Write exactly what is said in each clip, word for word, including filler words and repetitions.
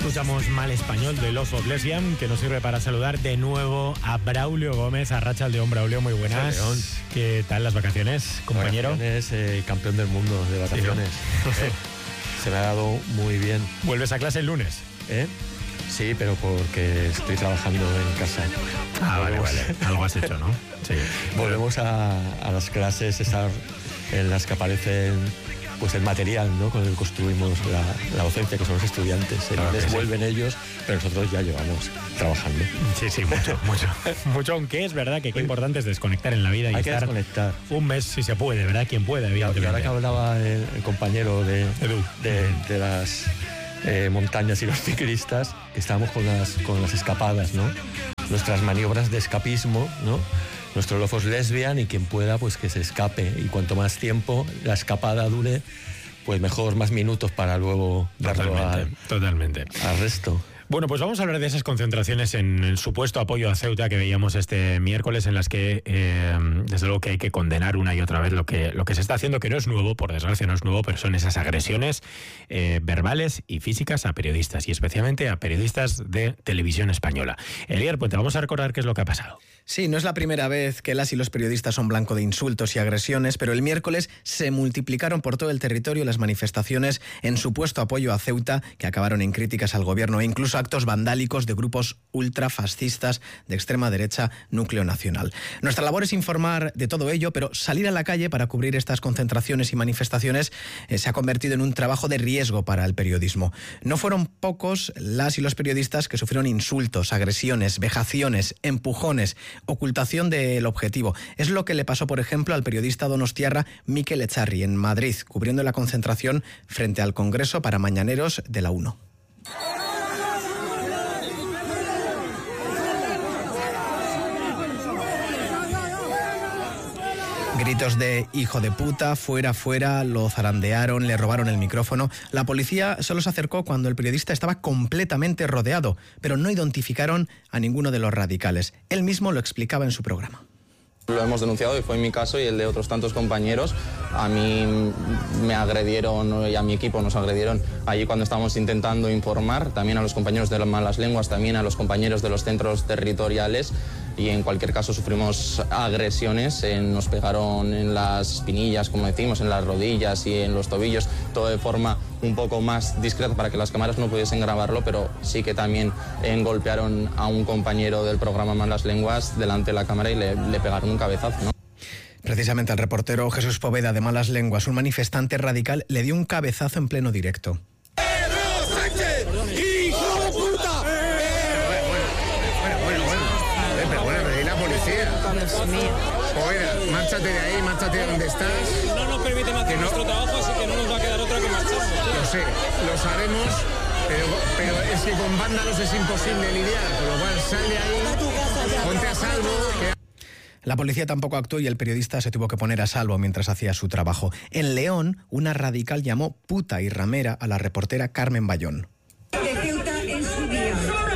escuchamos Mal Español de Love of Lesbian, que nos sirve para saludar de nuevo a Braulio Gómez, a Rachaldeón. Braulio, muy buenas. León. ¿Qué tal las vacaciones, compañero? Vacaciones, eh, campeón del mundo de vacaciones. Sí, ¿no? eh, se me ha dado muy bien. ¿Vuelves a clase el lunes? ¿Eh? Sí, pero porque estoy trabajando en casa. Ah, vale, vale. Algo has hecho, ¿no? Sí. Volvemos a, a las clases esas en las que aparecen pues el material, ¿no?, con el que construimos la, la docencia, que son los estudiantes. Se Claro que les sí. vuelven ellos, pero nosotros ya llevamos trabajando. Sí, sí, mucho, mucho. Mucho, aunque es verdad que qué importante es desconectar en la vida y Hay que estar desconectar. un mes si se puede, ¿verdad? Quien puede, Y evidentemente. ahora que hablaba el, el compañero de, Edu. de, de las eh, montañas y los ciclistas, que estábamos con las, con las escapadas, ¿no? Nuestras maniobras de escapismo, ¿no? Nuestro Love of Lesbian, y quien pueda, pues que se escape. Y cuanto más tiempo la escapada dure, pues mejor, más minutos para luego darlo Totalmente, al, totalmente. al resto. Bueno, pues vamos a hablar de esas concentraciones en el supuesto apoyo a Ceuta que veíamos este miércoles, en las que eh, desde luego que hay que condenar una y otra vez lo que, lo que se está haciendo, que no es nuevo, por desgracia no es nuevo, pero son esas agresiones eh, verbales y físicas a periodistas, y especialmente a periodistas de televisión española. Elier, pues te vamos a recordar qué es lo que ha pasado. Sí, no es la primera vez que las y los periodistas son blanco de insultos y agresiones, pero el miércoles se multiplicaron por todo el territorio las manifestaciones en supuesto apoyo a Ceuta, que acabaron en críticas al gobierno e incluso actos vandálicos de grupos ultrafascistas de extrema derecha, núcleo nacional. Nuestra labor es informar de todo ello, pero salir a la calle para cubrir estas concentraciones y manifestaciones eh, se ha convertido en un trabajo de riesgo para el periodismo. No fueron pocos las y los periodistas que sufrieron insultos, agresiones, vejaciones, empujones, ocultación del objetivo. Es lo que le pasó, por ejemplo, al periodista donostiarra Mikel Echarri en Madrid, cubriendo la concentración frente al Congreso para Mañaneros de la UNO. Gritos de hijo de puta, fuera, fuera, lo zarandearon, le robaron el micrófono. La policía solo se acercó cuando el periodista estaba completamente rodeado, pero no identificaron a ninguno de los radicales. Él mismo lo explicaba en su programa. Lo hemos denunciado y fue en mi caso y el de otros tantos compañeros. A mí me agredieron y a mi equipo nos agredieron allí cuando estábamos intentando informar, también a los compañeros de las malas lenguas, también a los compañeros de los centros territoriales, y en cualquier caso sufrimos agresiones, eh, nos pegaron en las espinillas, como decimos, en las rodillas y en los tobillos, todo de forma un poco más discreta para que las cámaras no pudiesen grabarlo, pero sí que también eh, golpearon a un compañero del programa Malas Lenguas delante de la cámara y le, le pegaron un cabezazo, ¿no? Precisamente al reportero Jesús Poveda de Malas Lenguas, un manifestante radical, le dio un cabezazo en pleno directo. Poveda, márchate de ahí, márchate de donde estás. No nos permiten hacer no... nuestro trabajo, así que no nos va a quedar otra que marcharnos. Lo sé, lo sabemos, pero, pero es que con vándalos es imposible lidiar, con lo cual sal de ahí, ponte a salvo. Que... La policía tampoco actuó y el periodista se tuvo que poner a salvo mientras hacía su trabajo. En León, una radical llamó puta y ramera a la reportera Carmen Bayón. De Ceuta en su día.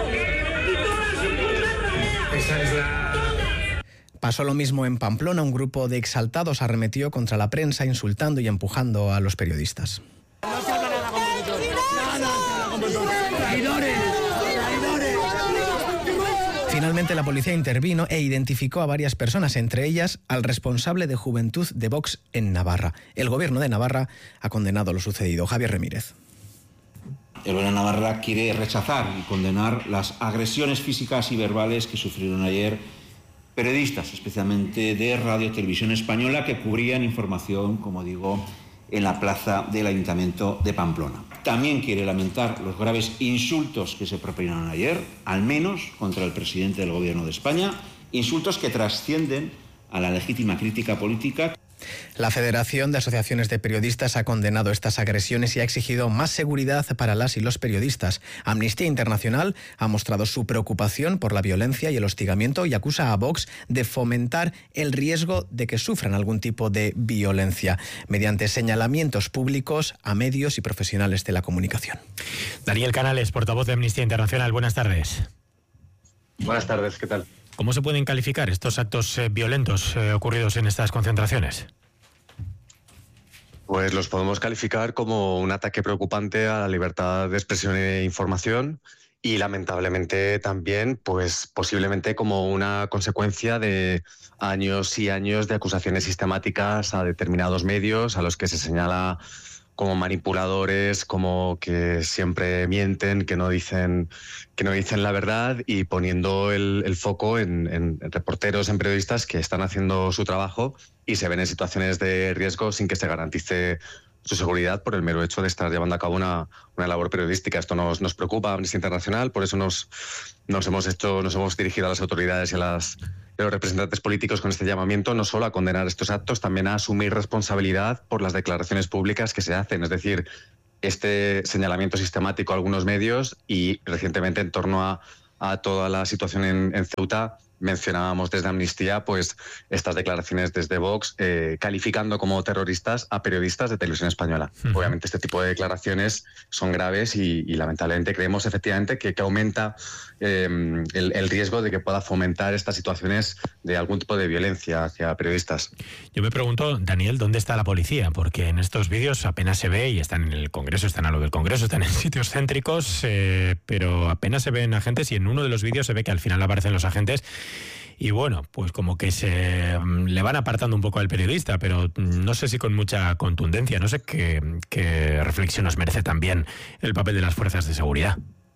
Esa es la... Pasó lo mismo en Pamplona. Un grupo de exaltados arremetió contra la prensa, insultando y empujando a los periodistas. No se habla nada con vosotros. No, no se habla con vosotros. Traidores, traidores. Finalmente la policía intervino e identificó a varias personas, entre ellas al responsable de Juventud de Vox en Navarra. El gobierno de Navarra ha condenado lo sucedido. Javier Remírez. El gobierno de Navarra quiere rechazar y condenar las agresiones físicas y verbales que sufrieron ayer periodistas, especialmente de Radio Televisión Española, que cubrían información, como digo, en la plaza del Ayuntamiento de Pamplona. También quiere lamentar los graves insultos que se propinaron ayer, al menos contra el presidente del Gobierno de España, insultos que trascienden a la legítima crítica política. La Federación de Asociaciones de Periodistas ha condenado estas agresiones y ha exigido más seguridad para las y los periodistas. Amnistía Internacional ha mostrado su preocupación por la violencia y el hostigamiento y acusa a Vox de fomentar el riesgo de que sufran algún tipo de violencia mediante señalamientos públicos a medios y profesionales de la comunicación. Daniel Canales, portavoz de Amnistía Internacional, buenas tardes. Buenas tardes, ¿qué tal? ¿Cómo se pueden calificar estos actos eh, violentos eh, ocurridos en estas concentraciones? Pues los podemos calificar como un ataque preocupante a la libertad de expresión e información y lamentablemente también, pues posiblemente como una consecuencia de años y años de acusaciones sistemáticas a determinados medios a los que se señala como manipuladores, como que siempre mienten, que no dicen, que no dicen la verdad y poniendo el, el foco en, en reporteros, en periodistas que están haciendo su trabajo y se ven en situaciones de riesgo sin que se garantice su seguridad por el mero hecho de estar llevando a cabo una, una labor periodística. Esto nos, nos preocupa a Amnistía Internacional, por eso nos, nos, hemos hecho, nos hemos dirigido a las autoridades y a, las, a los representantes políticos con este llamamiento, no solo a condenar estos actos, también a asumir responsabilidad por las declaraciones públicas que se hacen. Es decir, este señalamiento sistemático a algunos medios y recientemente en torno a, a toda la situación en, en Ceuta, mencionábamos desde Amnistía pues estas declaraciones desde Vox eh, calificando como terroristas a periodistas de Televisión Española. Uh-huh. Obviamente este tipo de declaraciones son graves y, y lamentablemente creemos efectivamente que, que aumenta eh, el, el riesgo de que pueda fomentar estas situaciones de algún tipo de violencia hacia periodistas. Yo me pregunto, Daniel, ¿dónde está la policía? Porque en estos vídeos apenas se ve y están en el Congreso, están a lo del Congreso, están en sitios céntricos, eh, pero apenas se ven agentes y en uno de los vídeos se ve que al final aparecen los agentes. Y bueno, pues como que se le van apartando un poco al periodista, pero no sé si con mucha contundencia. No sé qué, qué reflexión nos merece también el papel de las fuerzas de seguridad.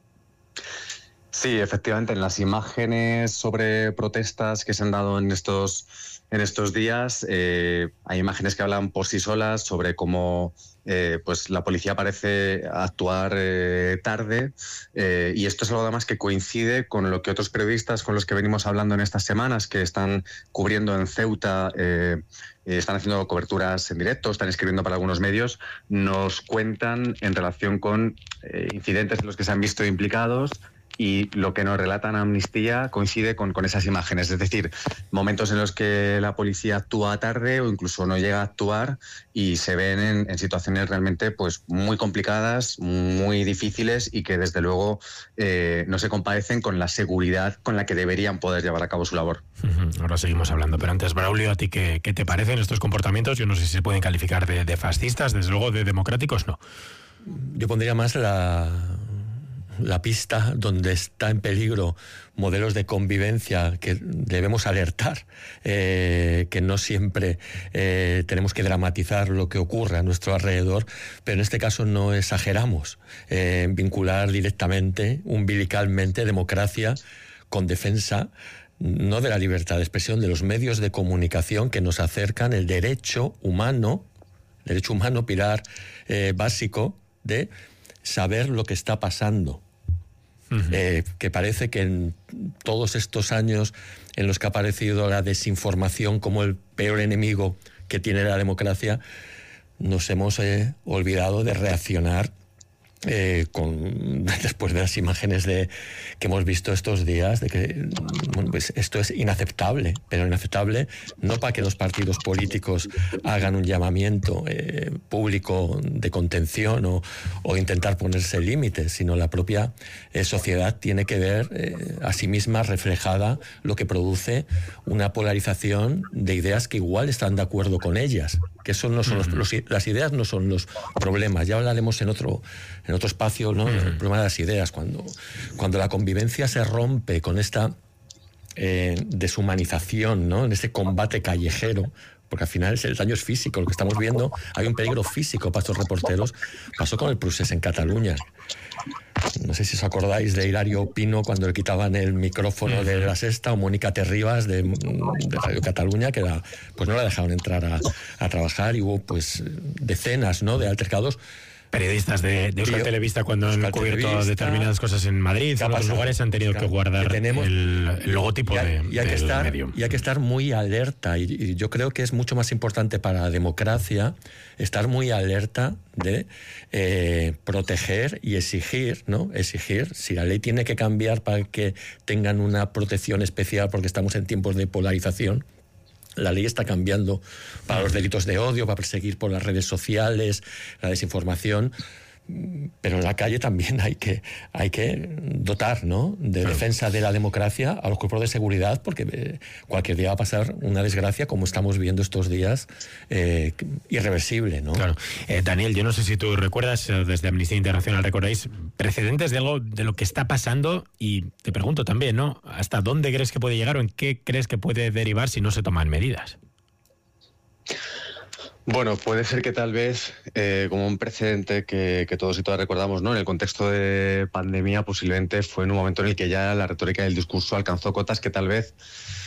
Sí, efectivamente, en las imágenes sobre protestas que se han dado en estos, en estos días, eh, hay imágenes que hablan por sí solas sobre cómo eh, pues la policía parece actuar eh, tarde eh, y esto es algo además que coincide con lo que otros periodistas con los que venimos hablando en estas semanas, que están cubriendo en Ceuta, eh, están haciendo coberturas en directo, están escribiendo para algunos medios, nos cuentan en relación con eh, incidentes en los que se han visto implicados. Y lo que nos relatan a Amnistía coincide con, con esas imágenes, es decir, momentos en los que la policía actúa tarde o incluso no llega a actuar y se ven en, en situaciones realmente pues muy complicadas, muy difíciles y que desde luego eh, no se compadecen con la seguridad con la que deberían poder llevar a cabo su labor. Uh-huh. Ahora seguimos hablando, pero antes, Braulio, ¿a ti qué, qué te parecen estos comportamientos? Yo no sé si se pueden calificar de, de fascistas, desde luego de democráticos no. Yo pondría más la... la pista donde está en peligro modelos de convivencia que debemos alertar, eh, que no siempre eh, tenemos que dramatizar lo que ocurre a nuestro alrededor, pero en este caso no exageramos eh, vincular directamente, umbilicalmente, democracia con defensa no de la libertad de expresión, de los medios de comunicación que nos acercan el derecho humano, derecho humano pilar eh, básico de saber lo que está pasando. Uh-huh. Eh, que parece que en todos estos años en los que ha aparecido la desinformación como el peor enemigo que tiene la democracia, nos hemos eh, olvidado de reaccionar eh, con, después de las imágenes de, que hemos visto estos días, de que bueno, pues esto es inaceptable, pero inaceptable no para que los partidos políticos hagan un llamamiento eh, público de contención o, o intentar ponerse límites, sino la propia eh, sociedad tiene que ver eh, a sí misma reflejada lo que produce una polarización de ideas que igual están de acuerdo con ellas, que eso no son los, los, las ideas no son los problemas, ya hablaremos en otro en otro espacio, ¿no? El problema de las ideas, cuando, cuando la convivencia se rompe con esta eh, deshumanización, ¿no? En este combate callejero, porque al final el daño es físico, lo que estamos viendo, hay un peligro físico para estos reporteros. Pasó con el Procés en Cataluña. No sé si os acordáis de Hilario Pino cuando le quitaban el micrófono de La Sexta, o Mónica Terribas de, de Radio Cataluña, que era, pues no la dejaron entrar a, a trabajar y hubo pues decenas, ¿no?, de altercados. Periodistas de, de Euskal Televista, cuando han cubierto determinadas cosas en Madrid, en otros lugares, han tenido claro, que guardar que tenemos, el, el logotipo y hay, de, y hay que estar, medio. Y hay que estar muy alerta, y, y yo creo que es mucho más importante para la democracia estar muy alerta de eh, proteger y exigir, ¿no? Exigir, si la ley tiene que cambiar para que tengan una protección especial porque estamos en tiempos de polarización. La ley está cambiando para los delitos de odio, para perseguir por las redes sociales, la desinformación, pero en la calle también hay que, hay que dotar, ¿no?, de claro. defensa de la democracia a los cuerpos de seguridad, porque eh, cualquier día va a pasar una desgracia, como estamos viendo estos días, eh, irreversible, ¿no? Claro. Eh, Daniel, yo no sé si tú recuerdas, desde Amnistía Internacional recordáis precedentes de algo de lo que está pasando, y te pregunto también, ¿no?, ¿hasta dónde crees que puede llegar o en qué crees que puede derivar si no se toman medidas? Bueno, puede ser que tal vez, eh, como un precedente que, que todos y todas recordamos, ¿no?, en el contexto de pandemia, posiblemente fue en un momento en el que ya la retórica del discurso alcanzó cotas que tal vez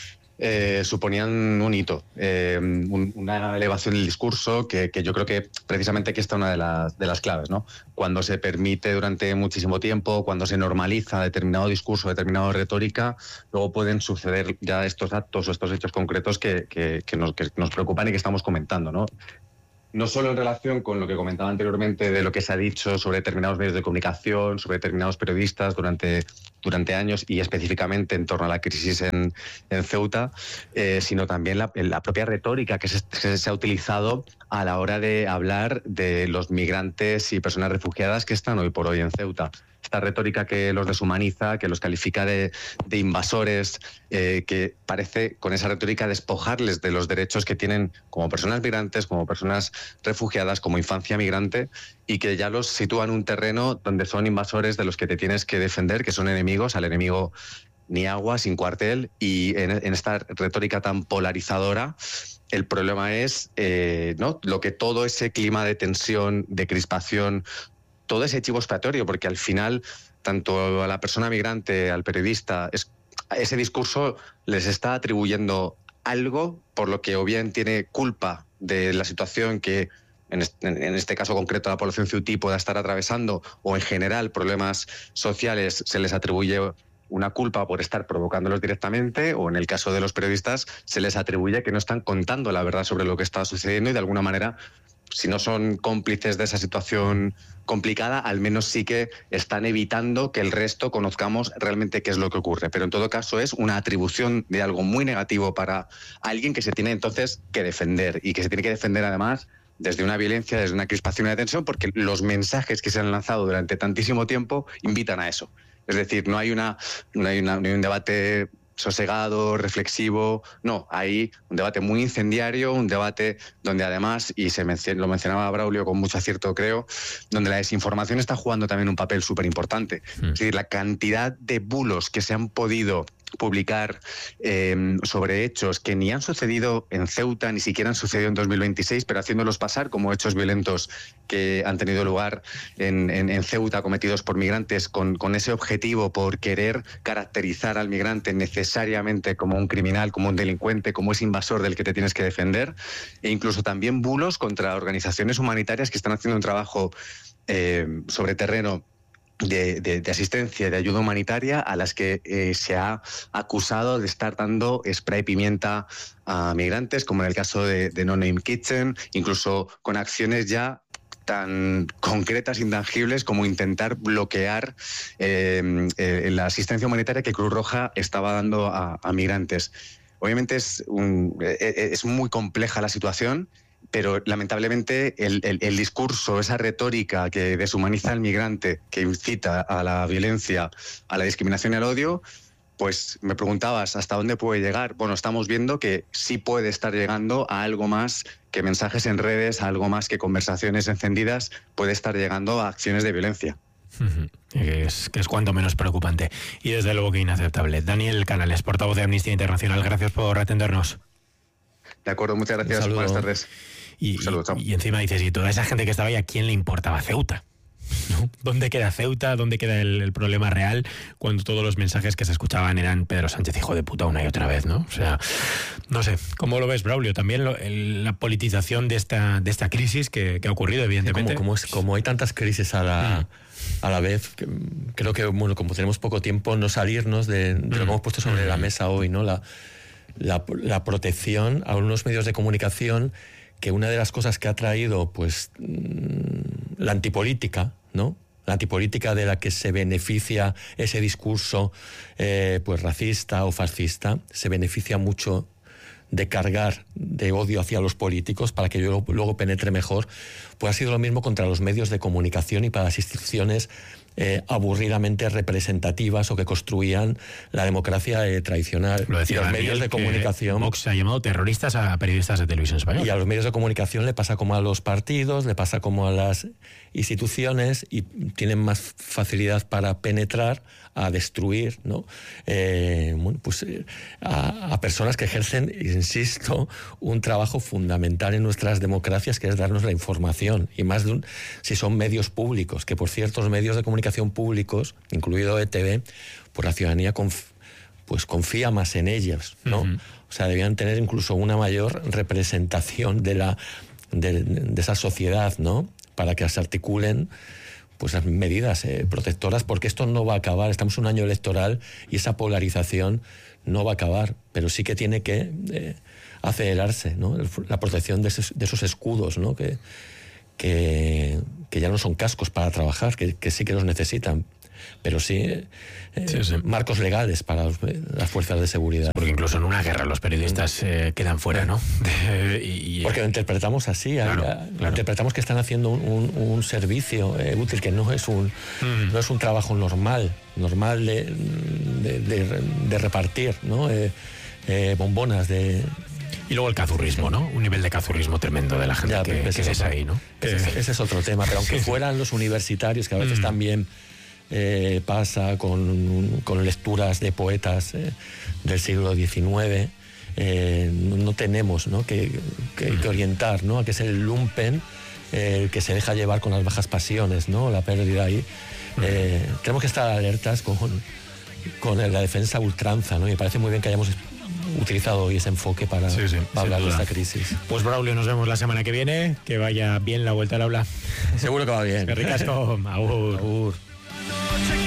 eh, suponían un hito, eh, un, una elevación del discurso que, que yo creo que precisamente aquí está una de las, de las claves, ¿no? Cuando se permite durante muchísimo tiempo, cuando se normaliza determinado discurso, determinada retórica, luego pueden suceder ya estos actos o estos hechos concretos que, que, que, nos, que nos preocupan y que estamos comentando, ¿no? No solo en relación con lo que comentaba anteriormente de lo que se ha dicho sobre determinados medios de comunicación, sobre determinados periodistas durante, durante años y específicamente en torno a la crisis en, en Ceuta, eh, sino también la, la propia retórica que se, que se ha utilizado a la hora de hablar de los migrantes y personas refugiadas que están hoy por hoy en Ceuta. Esta retórica que los deshumaniza, que los califica de, de invasores, eh, que parece con esa retórica despojarles de los derechos que tienen como personas migrantes, como personas refugiadas, como infancia migrante, y que ya los sitúa en un terreno donde son invasores de los que te tienes que defender, que son enemigos, al enemigo ni agua, sin cuartel, y en, en esta retórica tan polarizadora, el problema es eh, ¿no?, lo que todo ese clima de tensión, de crispación, todo ese chivo expiatorio, porque al final, tanto a la persona migrante, al periodista, es, ese discurso les está atribuyendo algo por lo que o bien tiene culpa de la situación que, en este, en este caso concreto, la población ceutí pueda estar atravesando, o en general problemas sociales se les atribuye una culpa por estar provocándolos directamente, o en el caso de los periodistas se les atribuye que no están contando la verdad sobre lo que está sucediendo y de alguna manera, si no son cómplices de esa situación complicada, al menos sí que están evitando que el resto conozcamos realmente qué es lo que ocurre. Pero en todo caso es una atribución de algo muy negativo para alguien que se tiene entonces que defender, y que se tiene que defender además desde una violencia, desde una crispación y una tensión, porque los mensajes que se han lanzado durante tantísimo tiempo invitan a eso. Es decir, no hay, una, no hay, una, no hay un debate sosegado, reflexivo, no, hay un debate muy incendiario, un debate donde además, y se menciona, lo mencionaba Braulio con mucho acierto creo, donde la desinformación está jugando también un papel súper importante. Mm. Es decir, la cantidad de bulos que se han podido publicar eh, sobre hechos que ni han sucedido en Ceuta, ni siquiera han sucedido en dos mil veintiséis, pero haciéndolos pasar como hechos violentos que han tenido lugar en, en, en Ceuta, cometidos por migrantes, con, con ese objetivo por querer caracterizar al migrante necesariamente como un criminal, como un delincuente, como ese invasor del que te tienes que defender, e incluso también bulos contra organizaciones humanitarias que están haciendo un trabajo eh, sobre terreno De, de, de asistencia, de ayuda humanitaria, a las que eh, se ha acusado de estar dando spray pimienta a migrantes, como en el caso de, de No Name Kitchen, incluso con acciones ya tan concretas, intangibles, como intentar bloquear eh, eh, la asistencia humanitaria que Cruz Roja estaba dando a, a migrantes. Obviamente es, un, es muy compleja la situación, pero lamentablemente el, el, el discurso, esa retórica que deshumaniza al migrante, que incita a la violencia, a la discriminación y al odio, pues me preguntabas hasta dónde puede llegar. Bueno, estamos viendo que sí puede estar llegando a algo más que mensajes en redes, a algo más que conversaciones encendidas, puede estar llegando a acciones de violencia. Uh-huh. Es, que es cuanto menos preocupante y desde luego que inaceptable. Daniel Canales, portavoz de Amnistía Internacional, gracias por atendernos. De acuerdo, muchas gracias. Buenas tardes. Y, Saludos, y, y encima dices, y toda esa gente que estaba ahí, ¿a quién le importaba Ceuta? ¿No? ¿Dónde queda Ceuta? ¿Dónde queda el, el problema real? Cuando todos los mensajes que se escuchaban eran Pedro Sánchez, hijo de puta, una y otra vez, ¿no? O sea, no sé, ¿cómo lo ves, Braulio? También lo, el, la politización de esta, de esta crisis que, que ha ocurrido, evidentemente. Como, como, es, como hay tantas crisis a la, mm. a la vez, que, creo que, bueno, como tenemos poco tiempo, no salirnos de, de mm. lo que hemos puesto sobre mm. la mesa hoy, ¿no? La, la, la protección a unos medios de comunicación, que una de las cosas que ha traído, pues, la antipolítica, ¿no? La antipolítica de la que se beneficia ese discurso, eh, pues, racista o fascista, se beneficia mucho de cargar de odio hacia los políticos para que yo luego penetre mejor, pues ha sido lo mismo contra los medios de comunicación y para las instituciones eh, aburridamente representativas o que construían la democracia eh, tradicional. Lo decía y los Gabriel, medios de que comunicación... Vox ha llamado terroristas a periodistas de televisión española. Y a los medios de comunicación le pasa como a los partidos, le pasa como a las instituciones y tienen más facilidad para penetrar, a destruir, ¿no? Eh, bueno, pues, eh, a, a personas que ejercen, insisto, un trabajo fundamental en nuestras democracias, que es darnos la información. Y más de un, si son medios públicos, que por cierto los medios de comunicación públicos, incluido E T V, pues la ciudadanía conf, pues confía más en ellos, ¿no? Uh-huh. O sea, debían tener incluso una mayor representación de, la, de, de esa sociedad, ¿no? Para que se articulen pues las medidas eh, protectoras, porque esto no va a acabar. Estamos en un año electoral y esa polarización no va a acabar, pero sí que tiene que eh, acelerarse, ¿no? La protección de esos, de esos escudos, ¿no? Que, que, que ya no son cascos para trabajar, que, que sí que los necesitan, pero sí, eh, sí, sí. marcos legales para los, las fuerzas de seguridad. Porque incluso en una guerra los periodistas eh, quedan fuera, ¿no? De, y, y, Porque lo interpretamos así, claro, a, claro. interpretamos que están haciendo un, un, un servicio eh, útil, que no es un, mm. no es un trabajo normal, normal de, de, de, de repartir, ¿no? Eh, eh, bombonas de... Y luego el cazurrismo, ¿no? Un nivel de cazurrismo tremendo de la gente ya, que, que es ahí, ¿no? Ese, ese es otro tema, pero aunque sí, fueran sí. los universitarios, que a veces mm. también eh, pasa con, con lecturas de poetas eh, del siglo diecinueve, eh, no, no tenemos, ¿no? Que, que, mm. que orientar, ¿no? A que es el lumpen eh, el que se deja llevar con las bajas pasiones, ¿no? La pérdida ahí. Mm. Eh, tenemos que estar alertas con, con la defensa a ultranza, ¿no? Y me parece muy bien que hayamos utilizado hoy ese enfoque para, sí, sí, para hablar de esta crisis. Pues Braulio, nos vemos la semana que viene. Que vaya bien la vuelta al aula. Seguro que va bien. Que ricasco. Agur. Agur.